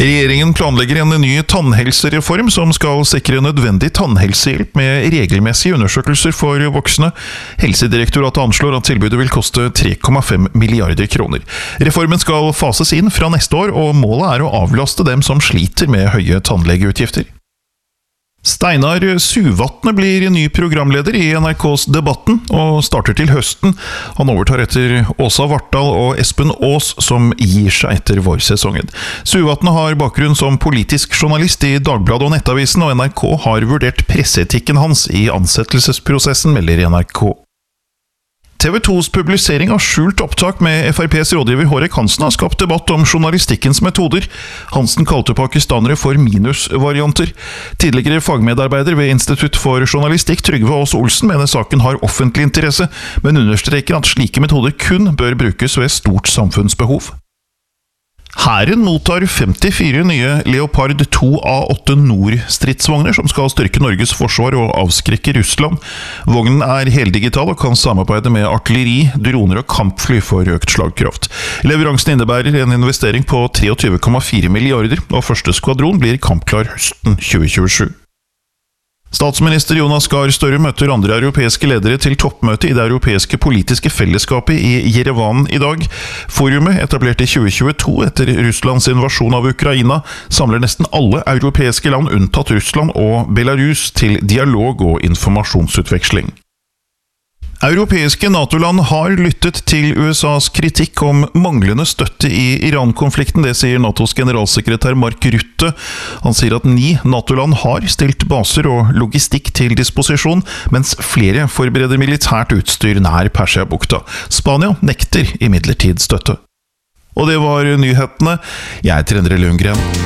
Regjeringen planlegger en ny tannhelsereform som skal sikre nødvendig tannhelsehjelp med regelmessige undersøkelser for voksne. Helsedirektoratet anslår at tilbudet vil koste 3,5 milliarder kroner. Reformen skal fases inn fra neste år, og målet er å avlaste dem som sliter med høye tannlegeutgifter. Steinar Suvatne blir ny programleder i NRKs Debatten, og starter til høsten. Han overtar etter Åsa Vartdal og Espen Aas, som gir seg etter vårsesongen. Suvatne har bakgrunn som politisk journalist i Dagbladet og Nettavisen, og NRK har vurdert presseetikken hans i ansettelsesprosessen, melder NRK. TV 2s publisering av skjult opptak med FrPs rådgiver Hårek Hansen har skapt debatt om journalistikkens metoder. Hansen kalte pakistanere for minusvarianter. Tidligere fagmedarbeider ved Institutt for Journalistikk, Trygve Aas Olsen, mener saken har offentlig interesse, men understreker at slike metoder kun bør brukes ved stort samfunnsbehov. Hæren mottar 54 nye Leopard 2A8 Nord-stridsvogner som skal styrke Norges forsvar og avskrekke Russland. Vognen er heldigital og kan samarbeide med artilleri, droner og kampfly for økt slagkraft. Leveransen innebærer en investering på 23,4 milliarder, og første skvadron blir kampklar høsten 2027. Statsminister Jonas Gahr Støre møter andre europeiske ledere til toppmøte i det europeiske politiske fellesskapet i Jerevan i dag. Forumet, etablert i 2022 etter Russlands invasjon av Ukraina, samler nesten alle europeiske land unntatt Russland og Belarus til dialog og informasjonsutveksling. Europeiske NATO-land har lyttet til USAs kritikk om manglende støtte i Iran-konflikten, det sier NATOs generalsekretær Mark Rutte. Han sier at 9 NATO-land har stilt baser og logistikk til disposisjon, mens flere forbereder militært utstyr nær Persiabukta. Spania nekter imidlertid støtte. Og det var nyhetene. Jeg heter Endre Lundgren.